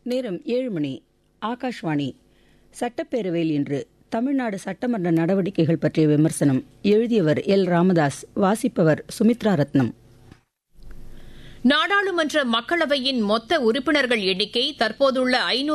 நேரம் 7 மணி. ஆகாஷ்வாணி. சட்டப்பேரவையில் இன்று தமிழ்நாடு சட்டமன்ற நடவடிக்கைகள் பற்றிய விமர்சனம். எழுதியவர் எல். ராமதாஸ். வாசிப்பவர் சுமித்ரா ரத்னம். நாடாளுமன்ற மக்களவையின் மொத்த உறுப்பினர்கள் எண்ணிக்கை தற்போதுள்ள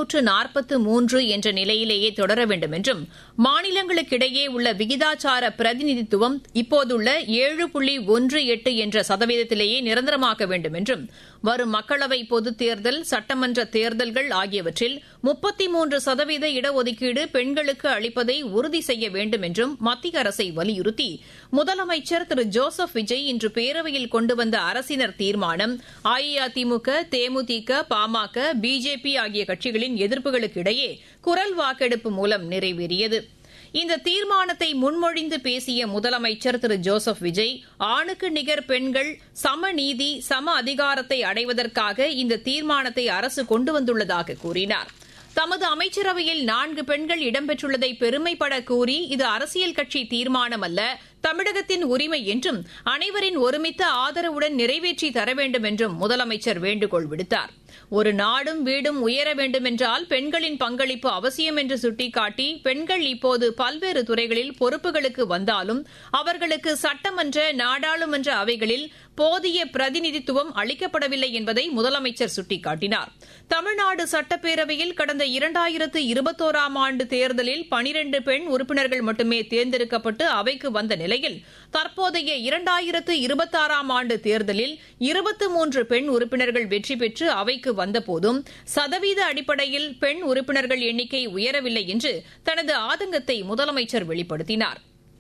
543 என்ற நிலையிலேயே தொடர வேண்டும் என்றும், மாநிலங்களுக்கிடையே உள்ள விகிதாச்சார பிரதிநிதித்துவம் இப்போதுள்ள 7.18 என்ற சதவீதத்திலேயே நிரந்தரமாக்க வேண்டும் என்றும், வரும் மக்களவை பொதுத் தேர்தல், சட்டமன்ற தேர்தல்கள் ஆகியவற்றில் 33% இடஒதுக்கீடு பெண்களுக்கு அளிப்பதை உறுதி செய்ய வேண்டும் என்றும் மத்திய அரசை வலியுறுத்தி முதலமைச்சர் திரு ஜோசப் விஜய் இன்று பேரவையில் கொண்டு வந்த அரசினர் தீர்மானம் அஇஅதிமுக, தேமுதிக, பாமக, பிஜேபி ஆகிய கட்சிகளின் எதிர்ப்புகளுக்கு இடையே குரல் வாக்கெடுப்பு மூலம் நிறைவேறியது. இந்த தீர்மானத்தை முன்மொழிந்து பேசிய முதலமைச்சர் திரு ஜோசப் விஜய், ஆணுக்கு நிகர் பெண்கள் சமநீதி, சம அதிகாரத்தை அடைவதற்காக இந்த தீர்மானத்தை அரசு கொண்டு வந்துள்ளதாக கூறினார். தமது அமைச்சரவையில் 4 பெண்கள் இடம்பெற்றுள்ளதை பெருமைப்பட கூறி, இது அரசியல் கட்சி தீர்மானம் அல்ல, தமிழகத்தின் உரிமை என்றும் அனைவரின் ஒருமித்த ஆதரவுடன் நிறைவேற்றி தர வேண்டும் என்றும் முதலமைச்சர் வேண்டுகோள் விடுத்தார். ஒரு நாடும் வீடும் உயர வேண்டுமென்றால் பெண்களின் பங்களிப்பு அவசியம் என்று சுட்டிக்காட்டி, பெண்கள் இப்போது பல்வேறு துறைகளில் பொறுப்புகளுக்கு வந்தாலும் அவர்களுக்கு சட்டமன்ற, நாடாளுமன்ற அவைகளில் போதிய பிரதிநிதித்துவம் அளிக்கப்படவில்லை என்பதை முதலமைச்சர் சுட்டிக்காட்டினார். தமிழ்நாடு சட்டப்பேரவையில் கடந்த 2021ஆம் ஆண்டு தேர்தலில் 12 பெண் உறுப்பினர்கள் மட்டுமே தேர்ந்தெடுக்கப்பட்டு அவைக்கு வந்த நிலையில், தற்போதைய 2026ஆம் ஆண்டு தேர்தலில் 23 பெண் உறுப்பினர்கள் வெற்றி பெற்று அவைக்கு வந்தபோதும் சதவீத அடிப்படையில் பெண் உறுப்பினர்கள் எண்ணிக்கை உயரவில்லை என்று தனது ஆதங்கத்தை முதலமைச்சர் வெளிப்படுத்தினார்.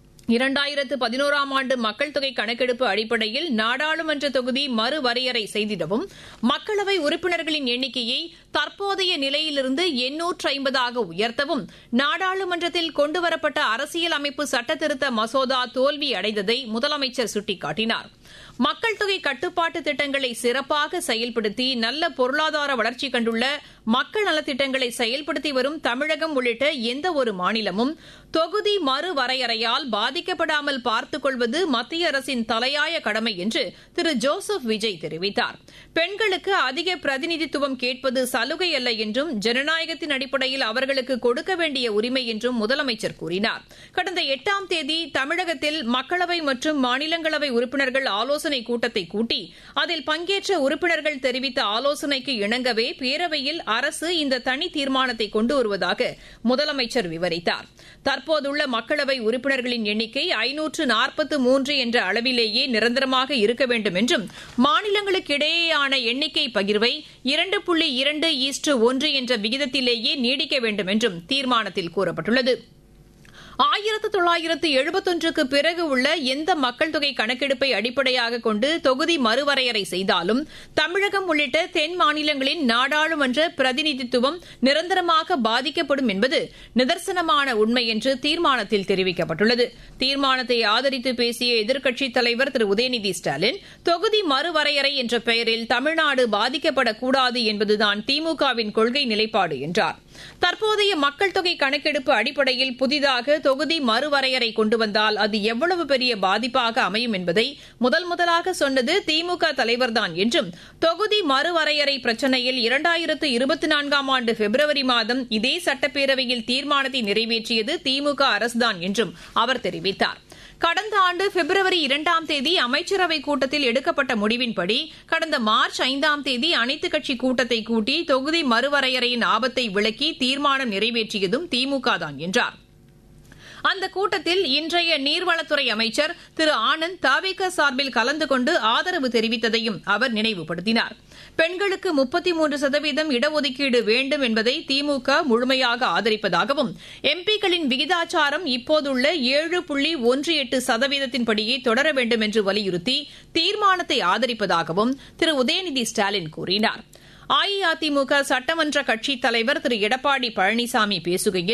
2011ஆம் ஆண்டு மக்கள் தொகை கணக்கெடுப்பு அடிப்படையில் நாடாளுமன்ற தொகுதி மறுவரையறை செய்திடவும், மக்களவை உறுப்பினர்களின் எண்ணிக்கையை தற்போதைய நிலையிலிருந்து 850ஆக உயர்த்தவும் நாடாளுமன்றத்தில் கொண்டுவரப்பட்ட அரசியல் அமைப்பு சட்டத்திருத்த மசோதா தோல்வி அடைந்ததை முதலமைச்சர் சுட்டிக்காட்டினார். மக்கள் தொகை கட்டுப்பாட்டு திட்டங்களை சிறப்பாக செயல்படுத்தி நல்ல பொருளாதார வளர்ச்சி கண்டுள்ள மக்கள் நலத்திட்டங்களை செயல்படுத்தி வரும் தமிழகம் உள்ளிட்ட எந்த ஒரு மாநிலமும் தொகுதி மறுவரையறையால் பாதிக்கப்படாமல் பார்த்துக் கொள்வது மத்திய அரசின் தலையாய கடமை என்று திரு ஜோசப் விஜய் தெரிவித்தார். பெண்களுக்கு அதிக பிரதிநிதித்துவம் கேட்பது சலுகை அல்ல என்றும், ஜனநாயகத்தின் அடிப்படையில் அவர்களுக்கு கொடுக்க வேண்டிய உரிமை என்றும் முதலமைச்சர் கூறினார். கடந்த 8ஆம் தேதி தமிழகத்தில் மக்களவை மற்றும் மாநிலங்களவை உறுப்பினர்கள் ஆலோசனை கூட்டத்தை கூட்டி அதில் பங்கேற்ற உறுப்பினர்கள் தெரிவித்த ஆலோசனைக்கு இணங்கவே பேரவையில் அரசு இந்த தனி தீர்மானத்தை கொண்டு வருவதாக முதலமைச்சர் விவரித்தார். தற்போதுள்ள மக்களவை உறுப்பினர்களின் எண்ணிக்கை 543 என்ற அளவிலேயே நிரந்தரமாக இருக்க வேண்டும் என்றும், மாநிலங்களுக்கு இடையேயான எண்ணிக்கை பகிர்வை 2.2:1 என்ற விகிதத்திலேயே நீடிக்க வேண்டும் என்றும் தீர்மானத்தில் கூறப்பட்டுள்ளது. 1971க்கு பிறகு உள்ள எந்த மக்கள் தொகை கணக்கெடுப்பை அடிப்படையாக கொண்டு தொகுதி மறுவரையறை செய்தாலும் தமிழகம் உள்ளிட்ட தென் மாநிலங்களின் நாடாளுமன்ற பிரதிநிதித்துவம் நிரந்தரமாக பாதிக்கப்படும் என்பது நிதர்சனமான உண்மை என்று தீர்மானத்தில் தெரிவிக்கப்பட்டுள்ளது. தீர்மானத்தை ஆதரித்து பேசிய எதிர்க்கட்சித் தலைவர் திரு உதயநிதி ஸ்டாலின், தொகுதி மறுவரையறை என்ற பெயரில் தமிழ்நாடு பாதிக்கப்படக்கூடாது என்பதுதான் திமுகவின் கொள்கை நிலைப்பாடு என்றார். தற்போதைய மக்கள் தொகை கணக்கெடுப்பு அடிப்படையில் புதிதாக தொகுதி மறுவரையறை கொண்டு வந்தால் அது எவ்வளவு பெரிய பாதிப்பாக அமையும் என்பதை முதலாக சொன்னது திமுக தலைவர்தான் என்றும், தொகுதி மறுவரையறை பிரச்சினையில் 2024ஆம் ஆண்டு பிப்ரவரி மாதம் இதே சட்டப்பேரவையில் தீர்மானத்தை நிறைவேற்றியது திமுக அரசுதான் என்றும் அவர் தெரிவித்தார். கடந்த ஆண்டு பிப்ரவரி 2ஆம் தேதி அமைச்சரவைக் கூட்டத்தில் எடுக்கப்பட்ட முடிவின்படி கடந்த மார்ச் 5ஆம் தேதி அனைத்துக் கட்சி கூட்டத்தை கூட்டி தொகுதி மறுவரையறையின் ஆபத்தை விளக்கி தீர்மானம் நிறைவேற்றியதும் திமுக தான் என்றார். அந்த கூட்டத்தில் இன்றைய நீர்வளத்துறை அமைச்சர் திரு ஆனந்த் தவிக சார்பில் கலந்து கொண்டு ஆதரவு தெரிவித்ததையும் அவர் நினைவுபடுத்தினார். பெண்களுக்கு 33% இடஒதுக்கீடு வேண்டும் என்பதை திமுக முழுமையாக ஆதரிப்பதாகவும், எம்பிக்களின் விகிதாச்சாரம் இப்போதுள்ள 7.18%படியே தொடர வேண்டும் என்று வலியுறுத்தி தீர்மானத்தை ஆதரிப்பதாகவும் திரு உதயநிதி ஸ்டாலின் கூறினார். அஇஅதிமுக சட்டமன்ற கட்சித் தலைவர் திரு எடப்பாடி பழனிசாமி பேசுகையில்,